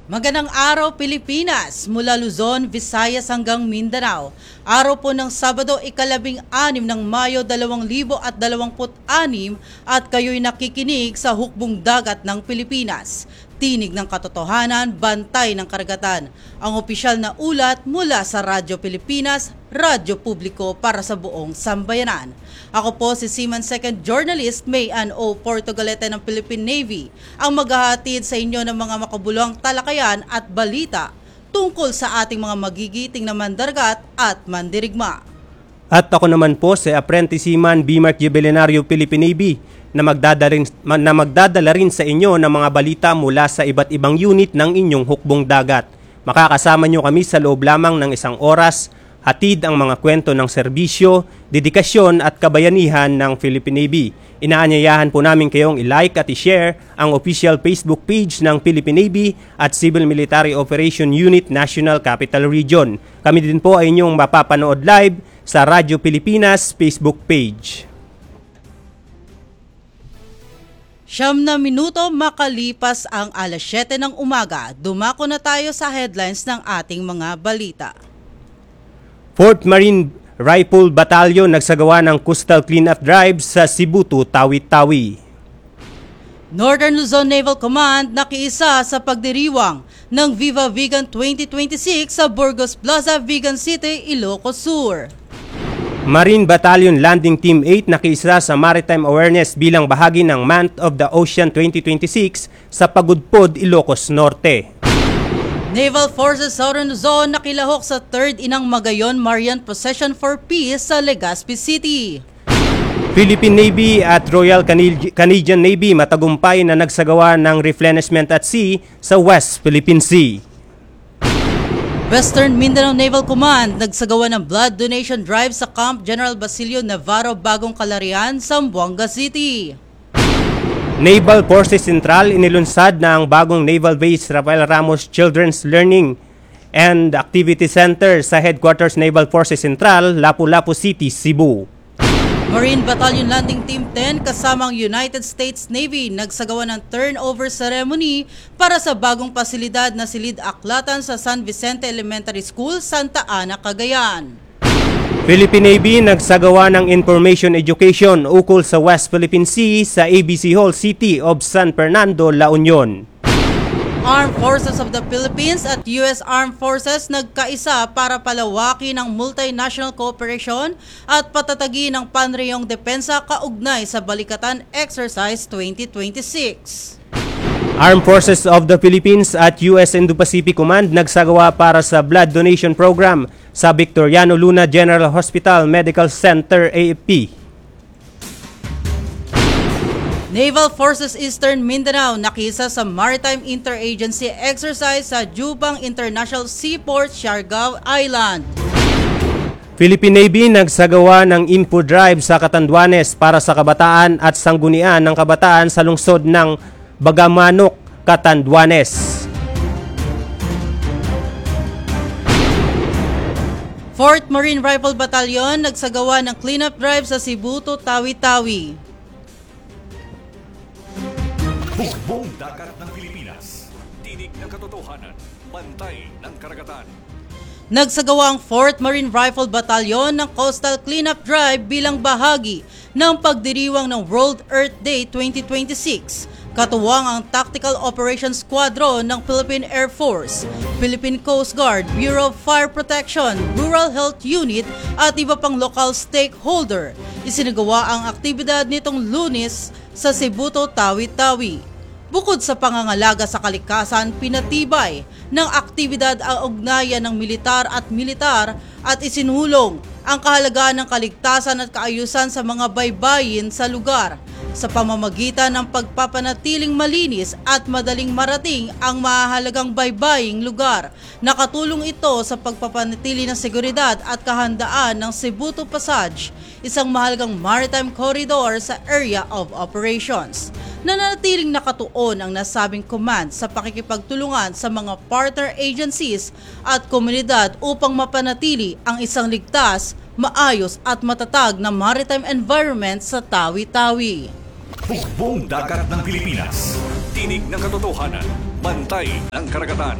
Magandang araw Pilipinas, mula Luzon, Visayas hanggang Mindanao. Araw po ng Sabado, ika-16 ng Mayo 2026 at kayo'y nakikinig sa Hukbong Dagat ng Pilipinas. Tinig ng katotohanan, bantay ng karagatan. Ang opisyal na ulat mula sa Radyo Pilipinas, radyo publiko para sa buong sambayanan. Ako po si Seaman Second Journalist May Ann O. Portugalete ng Philippine Navy, ang maghahatid sa inyo ng mga makabuluhang talakayan at balita tungkol sa ating mga magigiting na mandargat at mandirigma. At ako naman po si Apprentice Seaman B. Mark Jubilenario, Philippine Navy, na magdadala rin sa inyo ng mga balita mula sa iba't ibang unit ng inyong hukbong dagat. Makakasama nyo kami sa loob lamang ng isang oras, hatid ang mga kwento ng serbisyo, dedikasyon at kabayanihan ng Philippine Navy. Inaanyayahan po namin kayong i-like at i-share ang official Facebook page ng Philippine Navy at Civil Military Operation Unit National Capital Region. Kami din po ay inyong mapapanood live sa Radyo Pilipinas Facebook page. 9 minuto makalipas ang alas 7 ng umaga, dumako na tayo sa headlines ng ating mga balita. 4th Marine Rifle Battalion nagsagawa ng coastal cleanup drive sa Cebu to Tawi-Tawi. Northern Luzon Naval Command nakiisa sa pagdiriwang ng Viva Vegan 2026 sa Burgos Plaza, Vigan City, Ilocos Sur. Marine Battalion Landing Team 8 nakiisa sa Maritime Awareness bilang bahagi ng Month of the Ocean 2026 sa Pagudpod, Ilocos Norte. Naval Forces Southern Luzon nakilahok sa 3rd Inang Magayon Marian Procession for Peace sa Legazpi City. Philippine Navy at Royal Canadian Navy matagumpay na nagsagawa ng replenishment at sea sa West Philippine Sea. Western Mindanao Naval Command nagsagawa ng blood donation drive sa Camp General Basilio Navarro, Bagong Calarian, Zamboanga City. Naval Forces Central inilunsad na ang bagong Naval Base Rafael Ramos Children's Learning and Activity Center sa Headquarters Naval Forces Central, Lapu-Lapu City, Cebu. Marine Battalion Landing Team 10 kasamang United States Navy nagsagawa ng turnover ceremony para sa bagong pasilidad na Silid Aklatan sa San Vicente Elementary School, Santa Ana, Cagayan. Philippine Navy nagsagawa ng information education ukol sa West Philippine Sea sa ABC Hall City of San Fernando, La Union. Armed Forces of the Philippines at U.S. Armed Forces nagkaisa para palawakin ang multinational cooperation at patatagin ang panrehong depensa kaugnay sa Balikatan Exercise 2026. Armed Forces of the Philippines at U.S. Indo-Pacific Command nagsagawa para sa blood donation program sa Victoriano Luna General Hospital Medical Center, AFP. Naval Forces Eastern Mindanao nakisa sa Maritime Interagency Exercise sa Jubang International Seaport, Siargao Island. Philippine Navy nagsagawa ng info drive sa Catanduanes para sa kabataan at sanggunian ng kabataan sa lungsod ng Bagamanok, Catanduanes. 4th Marine Rifle Battalion nagsagawa ng cleanup drive sa Cebu to Tawi-Tawi. Hukbong Dagat ng Pilipinas. Tinig ng katotohanan. Bantay ng karagatan. Nagsagawa ang 4th Marine Rifle Battalion ng Coastal Cleanup Drive bilang bahagi ng pagdiriwang ng World Earth Day 2026. Katuwang ang Tactical Operations Squadron ng Philippine Air Force, Philippine Coast Guard, Bureau of Fire Protection, Rural Health Unit at iba pang local stakeholder. Isinagawa ang aktibidad nitong Lunes sa Cebu to Tawi-Tawi. Bukod sa pangangalaga sa kalikasan, pinatibay ng aktibidad ang ugnayan ng militar at isinulong ang kahalagaan ng kaligtasan at kaayusan sa mga baybayin sa lugar sa pamamagitan ng pagpapanatiling malinis at madaling marating ang mahalagang baybaying lugar. Nakatulong ito sa pagpapanatili ng seguridad at kahandaan ng Cebu to Pasay, isang mahalagang maritime corridor sa area of operations. Nananatiling nakatuon ang nasabing command sa pakikipagtulungan sa mga partner agencies at komunidad upang mapanatili ang isang ligtas, maayos at matatag na maritime environment sa Tawi-Tawi. Hukbong Dagat ng Pilipinas. Tinig ng katotohanan, bantay ng karagatan.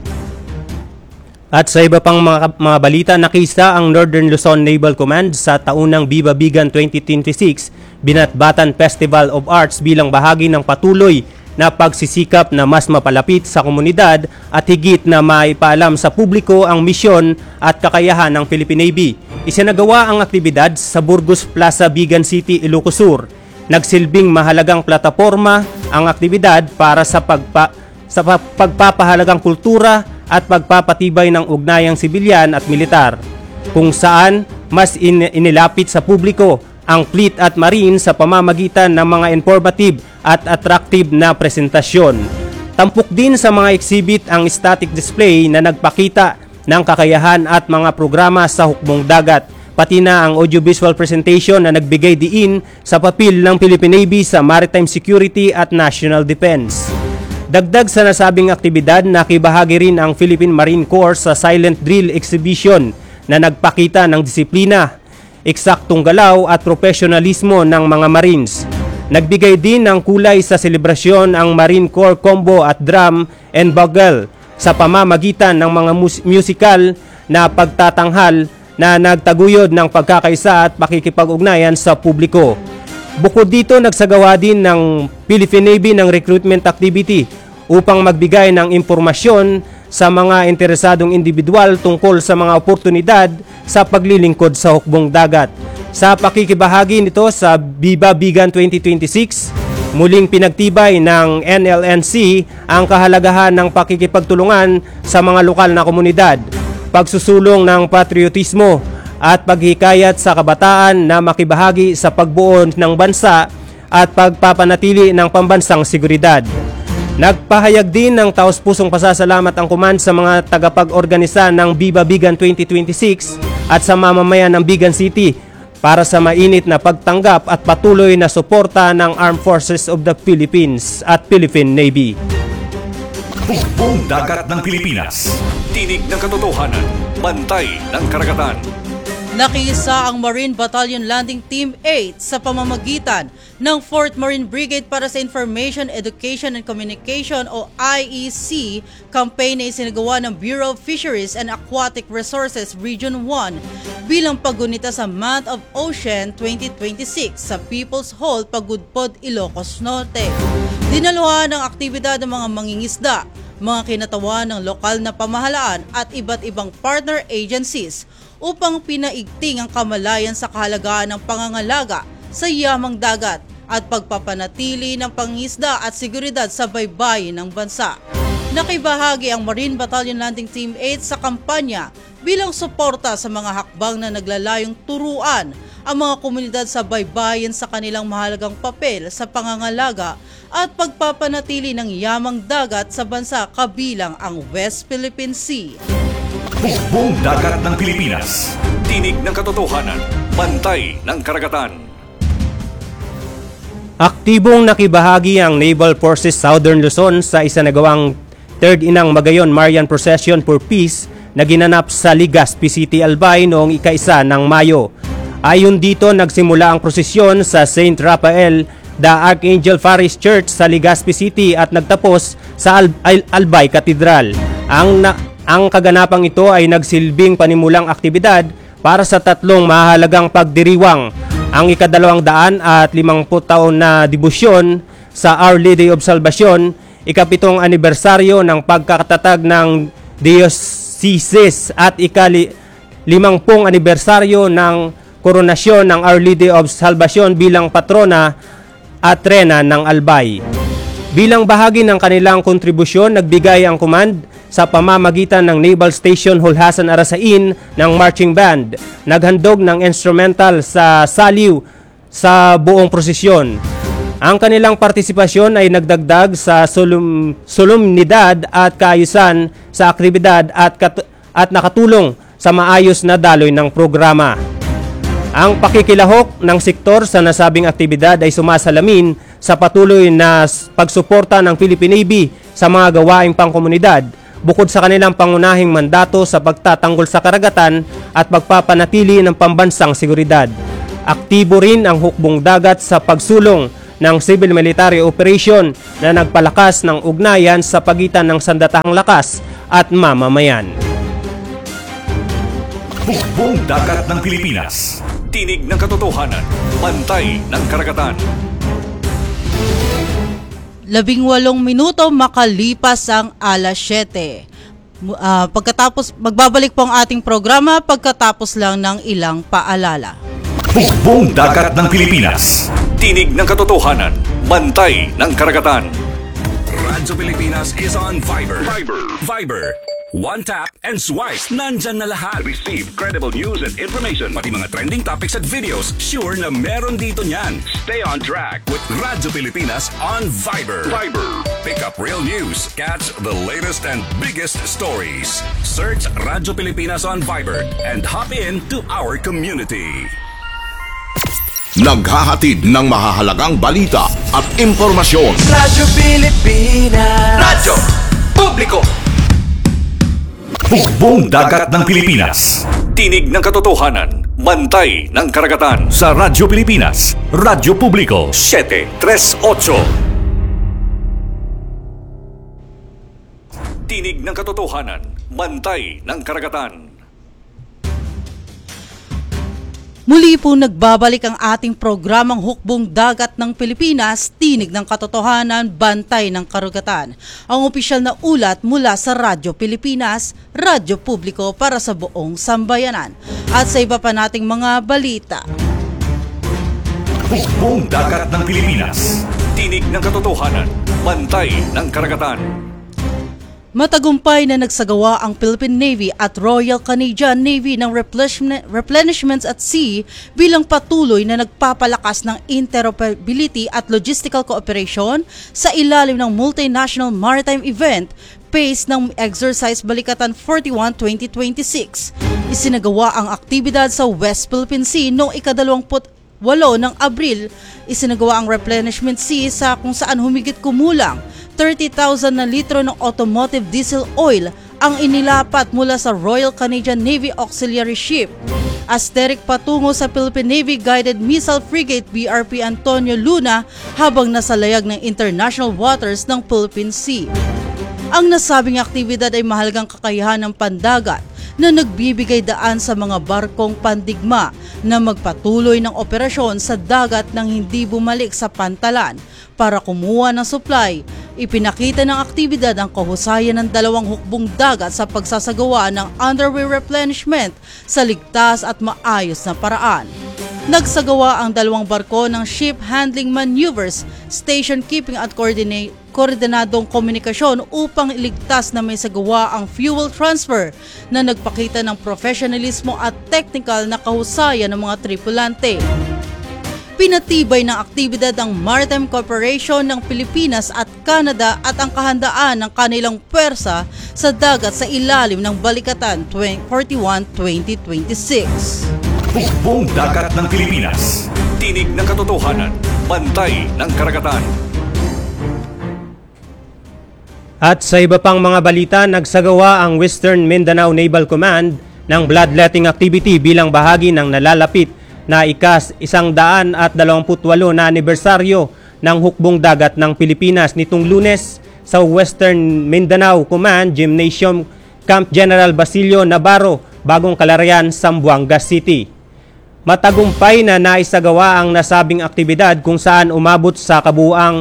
At sa iba pang mga balita, nakisa ang Northern Luzon Naval Command sa taunang Viva Bigan 2026 Binatbatan Festival of Arts bilang bahagi ng patuloy na pagsisikap na mas mapalapit sa komunidad at higit na maipaalam sa publiko ang misyon at kakayahan ng Philippine Navy. Isinagawa ang aktibidad sa Burgos Plaza, Bigan City, Ilocos Sur. Nagsilbing mahalagang plataporma ang aktibidad para sa pagpapahalagang kultura at pagpapatibay ng ugnayang sibilyan at militar, kung saan mas inilapit sa publiko ang fleet at marine sa pamamagitan ng mga informative at attractive na presentasyon. Tampok din sa mga exhibit ang static display na nagpakita ng kakayahan at mga programa sa hukbong dagat, pati na ang audiovisual presentation na nagbigay diin sa papel ng Philippine Navy sa maritime security at national defense. Dagdag sa nasabing aktibidad, nakibahagi rin ang Philippine Marine Corps sa silent drill exhibition na nagpakita ng disiplina, eksaktong galaw at profesionalismo ng mga Marines. Nagbigay din ng kulay sa selebrasyon ang Marine Corps Combo at Drum and Bugle sa pamamagitan ng mga musical na pagtatanghal na nagtaguyod ng pagkakaisa at pakikipag-ugnayan sa publiko. Bukod dito, nagsagawa din ng Philippine Navy ng recruitment activity upang magbigay ng impormasyon sa mga interesadong individual tungkol sa mga oportunidad sa paglilingkod sa hukbong dagat. Sa pakikibahagi nito sa Viva Bigan 2026, muling pinagtibay ng NLNC ang kahalagahan ng pakikipagtulungan sa mga lokal na komunidad, pagsusulong ng patriotismo at paghikayat sa kabataan na makibahagi sa pagbuo ng bansa at pagpapanatili ng pambansang seguridad. Nagpahayag din ng taos-pusong pasasalamat ang command sa mga tagapag-organisa ng Viva Bigan 2026 at sa mamamayan ng Bigan City para sa mainit na pagtanggap at patuloy na suporta ng Armed Forces of the Philippines at Philippine Navy. Hukbong dagat ng Pilipinas. Tinig ng katotohanan, bantay ng karagatan. Nakiisa ang Marine Battalion Landing Team 8 sa pamamagitan ng 4th Marine Brigade para sa Information, Education and Communication o IEC campaign na isinagawa ng Bureau of Fisheries and Aquatic Resources Region 1 bilang paggunita sa Month of Ocean 2026 sa People's Hall, Pagudpod, Ilocos Norte. Dinaluhan ng aktibidad ng mga mangingisda, mga kinatawan ng lokal na pamahalaan at iba't ibang partner agencies upang pinaigting ang kamalayan sa kahalagahan ng pangangalaga sa yamang dagat at pagpapanatili ng pangingisda at seguridad sa baybayin ng bansa. Nakibahagi ang Marine Battalion Landing Team 8 sa kampanya bilang suporta sa mga hakbang na naglalayong turuan ang mga komunidad sa baybayin sa kanilang mahalagang papel sa pangangalaga at pagpapanatili ng yamang dagat sa bansa kabilang ang West Philippine Sea. Hukbong dagat ng Pilipinas. Tinig ng katotohanan, bantay ng karagatan. Aktibong nakibahagi ang Naval Forces Southern Luzon sa isanagawang 3rd Inang Magayon Marian Procession for Peace na ginanap sa Legazpi City, Albay noong ika-1 ng Mayo. Ayon dito, nagsimula ang prosesyon sa St. Raphael the Archangel Parish Church sa Legazpi City at nagtapos sa Albay Cathedral. Ang kaganapang ito ay nagsilbing panimulang aktibidad para sa 3 mahalagang pagdiriwang, ang ika-250 taon na debosyon sa Our Lady of Salvation, ika-7 anibersaryo ng pagkakatatag ng Diocese at ika-50 anibersaryo ng koronasyon ng Our Lady of Salvation bilang patrona at reyna ng Albay. Bilang bahagi ng kanilang kontribusyon, nagbigay ang command sa pamamagitan ng Naval Station Hulhasan Arasain ng marching band. Naghandog ng instrumental sa saliw sa buong prosesyon. Ang kanilang partisipasyon ay nagdagdag sa solemnidad at kaayusan sa aktibidad at nakatulong sa maayos na daloy ng programa. Ang pakikilahok ng sektor sa nasabing aktibidad ay sumasalamin sa patuloy na pagsuporta ng Philippine Navy sa mga gawaing pangkomunidad, bukod sa kanilang pangunahing mandato sa pagtatanggol sa karagatan at pagpapanatili ng pambansang seguridad. Aktibo rin ang hukbong dagat sa pagsulong ng civil-military operation na nagpalakas ng ugnayan sa pagitan ng sandatahang lakas at mamamayan. Hukbong dagat ng Pilipinas. Tinig ng katotohanan. Bantay ng karagatan. 18 minuto makalipas ang alas 7. Pagkatapos, magbabalik po ang ating programa pagkatapos lang ng ilang paalala. Hukbong dagat ng Pilipinas. Tinig ng katotohanan. Bantay ng karagatan. Radyo Pilipinas is on Viber. Viber. One tap and swipe. Nandyan na lahat. Receive credible news and information. Pati mga trending topics at videos. Sure na meron dito niyan. Stay on track with Radyo Pilipinas on Viber. Pick up real news. Catch the latest and biggest stories. Search Radyo Pilipinas on Viber and hop in to our community. Naghahatid ng mahahalagang balita at impormasyon. Radyo Pilipinas. Radyo Publiko. Hukbong dagat ng Pilipinas. Tinig ng katotohanan. Bantay ng karagatan. Sa Radyo Pilipinas. Radyo Publiko 738. Tinig ng katotohanan. Bantay ng karagatan. Muli po nagbabalik ang ating programang Hukbong Dagat ng Pilipinas, Tinig ng Katotohanan, Bantay ng Karagatan. Ang opisyal na ulat mula sa Radyo Pilipinas, Radyo Publiko para sa buong sambayanan. At sa iba pa nating mga balita. Hukbong dagat ng Pilipinas. Tinig ng katotohanan. Bantay ng karagatan. Matagumpay na nagsagawa ang Philippine Navy at Royal Canadian Navy ng replenishments at sea bilang patuloy na nagpapalakas ng interoperability at logistical cooperation sa ilalim ng multinational maritime event PACE ng Exercise Balikatan 41 2026. Isinagawa ang aktibidad sa West Philippine Sea noong ika-28 ng Abril. Isinagawa ang replenishment sea sa kung saan humigit kumulang 30,000 na litro ng automotive diesel oil ang inilapat mula sa Royal Canadian Navy Auxiliary Ship Asterix patungo sa Philippine Navy Guided Missile Frigate BRP Antonio Luna habang nasa layag ng international waters ng Philippine Sea. Ang nasabing aktibidad ay mahalagang kakayahan ng pandagat na nagbibigay daan sa mga barkong pandigma na magpatuloy ng operasyon sa dagat nang hindi bumalik sa pantalan para kumuha ng supply. Ipinakita ng aktibidad ang kahusayan ng dalawang hukbong dagat sa pagsasagawa ng underway replenishment sa ligtas at maayos na paraan. Nagsagawa ang dalawang barko ng ship handling maneuvers, station keeping at koordinadong komunikasyon upang iligtas na may sagawa ang fuel transfer na nagpakita ng professionalismo at technical na kahusayan ng mga tripulante. Pinatibay ng aktibidad ang Maritime Corporation ng Pilipinas at Canada at ang kahandaan ng kanilang puwersa sa dagat sa ilalim ng Balikatan 41-2026. Hukbong dagat ng Pilipinas. Tinig ng katotohanan. Bantay ng karagatan. At sa iba pang mga balita, nagsagawa ang Western Mindanao Naval Command ng bloodletting activity bilang bahagi ng nalalapit na ika-128 na anibersaryo ng hukbong dagat ng Pilipinas nitong Lunes sa Western Mindanao Command Gymnasium Camp General Basilio Navarro, Bagong Kalarian, Zamboanga City. Matagumpay na naisagawa ang nasabing aktibidad kung saan umabot sa kabuuang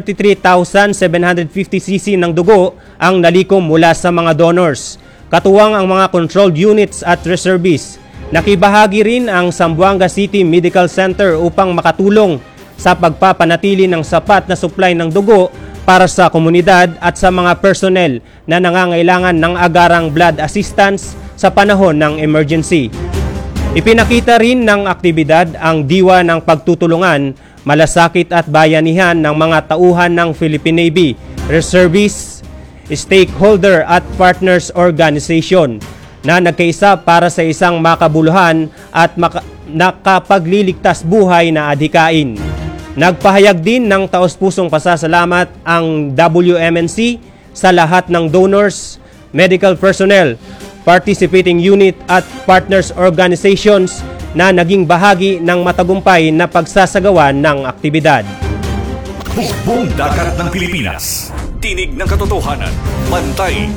33,750 cc ng dugo ang nalikom mula sa mga donors. Katuwang ang mga controlled units at reservists. Nakibahagi rin ang Zamboanga City Medical Center upang makatulong sa pagpapanatili ng sapat na supply ng dugo para sa komunidad at sa mga personnel na nangangailangan ng agarang blood assistance sa panahon ng emergency. Ipinakita rin ng aktibidad ang diwa ng pagtutulungan, malasakit at bayanihan ng mga tauhan ng Philippine Navy, reservists, stakeholder at partners organization na nagkaisa para sa isang makabuluhan at nakapagliligtas buhay na adhikain. Nagpahayag din ng taos-pusong pasasalamat ang WMNC sa lahat ng donors, medical personnel, participating unit at partners organizations na naging bahagi ng matagumpay na pagsasagawa ng aktibidad. Hukbong dagat ng Pilipinas. Tinig ng katotohanan, bantay